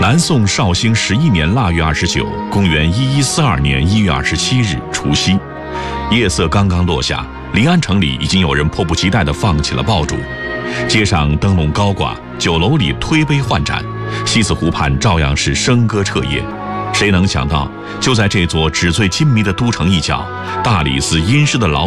南宋绍兴11年腊月29，公元1142年1月27日除夕，夜色刚刚落下，临安城里已经有人迫不及待地放起了爆竹，街上灯笼高挂，酒楼里推杯换盏，西子湖畔照样是笙歌彻夜。谁能想到，就在这座纸醉金迷的都城一角，大理寺阴湿的老